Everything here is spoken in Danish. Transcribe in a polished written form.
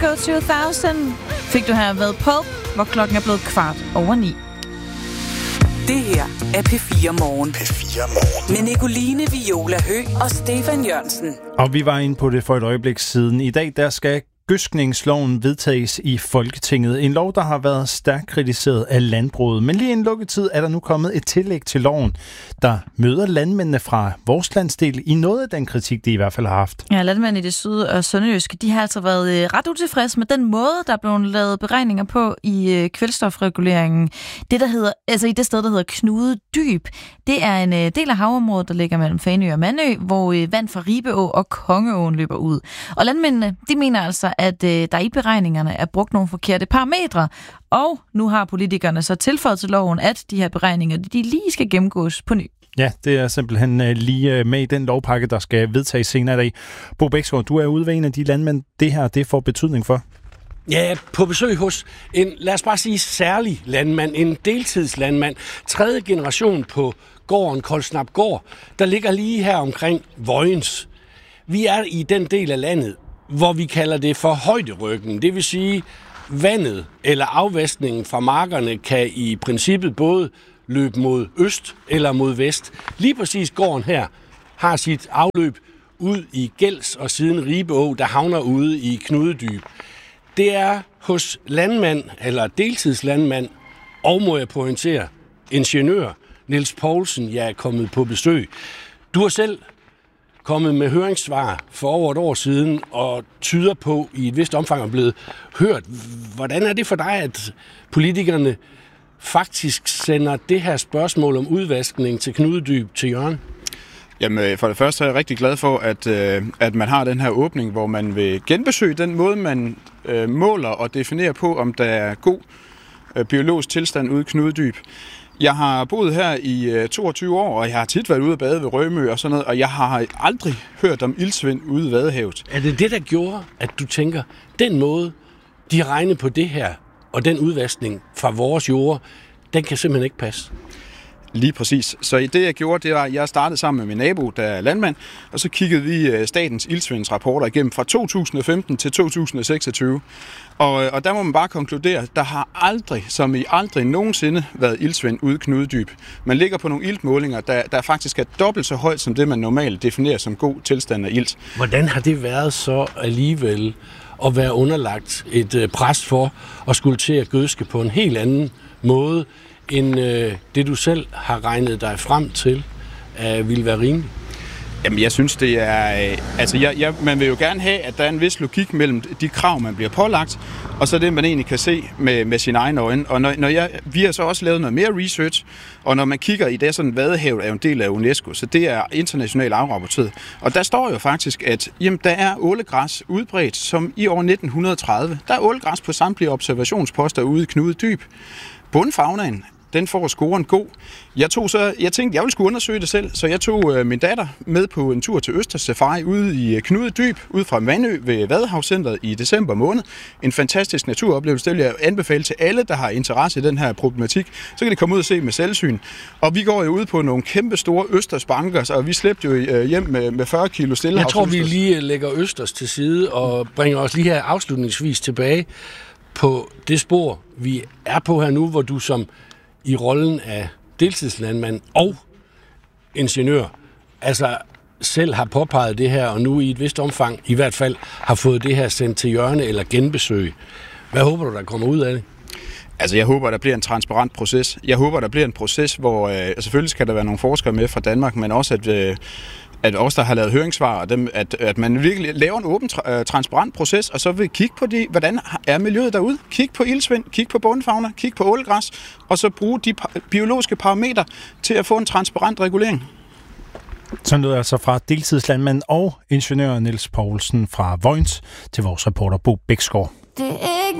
Disco 2000 fik du her ved Pulp, hvor klokken er blevet 9:15. Det her er P4 Morgen. P4 Morgen. Med Nicoline, Viola Høgh og Stefan Jørgensen. Og vi var inde på det for et øjeblik siden. I dag der skal gødskningsloven vedtages i Folketinget. En lov, der har været stærkt kritiseret af landbruget. Men lige inden lukketid er der nu kommet et tillæg til loven, der møder landmændene fra vores landsdel i noget af den kritik, de i hvert fald har haft. Ja, landmændene i det syd- og sønderjyske, de har altså været ret utilfredse med den måde, der er blevet lavet beregninger på i kvælstofreguleringen. Det, der hedder, altså i det sted, der hedder Knude Dyb, det er en del af havområdet, der ligger mellem Fanø og Mandø, hvor vand fra Ribeå og Kongeåen løber ud. Og landmændene, de mener altså, at der i beregningerne er brugt nogle forkerte parametre, og nu har politikerne så tilføjet til loven, at de her beregninger, de lige skal gennemgås på ny. Ja, det er simpelthen lige med i den lovpakke, der skal vedtages senere i dag. Bo Bæksgaard, du er ude ved en af de landmænd, det her det får betydning for. Ja, på besøg hos en, lad os bare sige, særlig landmand, en deltidslandmand, 3. generation på gården Koldsnapgård, der ligger lige her omkring Vojens. Vi er i den del af landet, hvor vi kalder det for højderyggen. Det vil sige, vandet eller afvaskningen fra markerne kan i princippet både løbe mod øst eller mod vest. Lige præcis gården her har sit afløb ud i Gels og siden Ribeå, der havner ude i Knudedyb. Det er hos landmand eller deltidslandmand, og må jeg pointere, ingeniør Niels Poulsen, jeg er kommet på besøg. Du har selv kommet med høringssvar for over et år siden, og tyder på i et vist omfang er blevet hørt. Hvordan er det for dig, at politikerne faktisk sender det her spørgsmål om udvaskning til Knudedyb til hjørne? Jamen, for det første er jeg rigtig glad for, at man har den her åbning, hvor man vil genbesøge den måde, man måler og definerer på, om der er god biologisk tilstand ude i Knudedyb. Jeg har boet her i 22 år, og jeg har tit været ude at bade ved Rømø og sådan noget, og jeg har aldrig hørt om iltsvind ude i Vadehavet. Er det det, der gjorde, at du tænker, den måde, de regner på det her, og den udvaskning fra vores jorder, den kan simpelthen ikke passe? Lige præcis. Så det, jeg gjorde, det var, at jeg startede sammen med min nabo, der er landmand, og så kiggede vi statens iltsvindsrapporter igennem fra 2015 til 2026. Og der må man bare konkludere, der har aldrig, som i aldrig nogensinde, været iltsvind ude i Knudedyb. Man ligger på nogle iltmålinger, der faktisk er dobbelt så højt, som det, man normalt definerer som god tilstand af ilt. Hvordan har det været så alligevel at være underlagt et pres for at skulle til at gødske på en helt anden måde, end det du selv har regnet dig frem til, ville være rimeligt? Jamen, jeg synes, det er... man vil jo gerne have, at der er en vis logik mellem de krav, man bliver pålagt, og så det, man egentlig kan se med sine egne øjne. Og vi har så også lavet noget mere research, og når man kigger i det, sådan Vadehavet er jo en del af UNESCO, så det er internationalt afrapporteret. Og der står jo faktisk, at jamen, der er ålegræs udbredt, som i år 1930. Der er ålegræs på samtlige observationsposter ude i Knudedyb. Bundfaunaen, den får scoren god. Jeg tænkte, jeg ville skulle undersøge det selv, så jeg tog min datter med på en tur til Østers Safari ude i Knudedyb, ude fra Mandø ved Vadehavscentret i december måned. En fantastisk naturoplevelse, det vil jeg anbefale til alle, der har interesse i den her problematik. Så kan de komme ud og se med selvsyn. Og vi går jo ud på nogle kæmpe store Østers banker, og vi slæbte jo hjem med 40 kilo stillehavs. Jeg tror, vi lige lægger Østers til side og bringer os lige her afslutningsvis tilbage på det spor, vi er på her nu, hvor du som i rollen af deltidslandmand og ingeniør, altså selv har påpeget det her, og nu i et vist omfang i hvert fald har fået det her sendt til hjørne eller genbesøg. Hvad håber du, der kommer ud af det? Altså, jeg håber, der bliver en transparent proces. Jeg håber, der bliver en proces, hvor selvfølgelig skal der være nogle forskere med fra Danmark, men også at os, der har lavet høringssvar, at man virkelig laver en åben, transparent proces, og så vil kigge på hvordan er miljøet derude. Kig på iltsvind, kig på bundfauna, kig på ålegræs, og så bruge de biologiske parametre til at få en transparent regulering. Sådan lød altså fra deltidslandmand og ingeniør Niels Poulsen fra Vojens til vores reporter Bo Bæksgaard. Det er ikke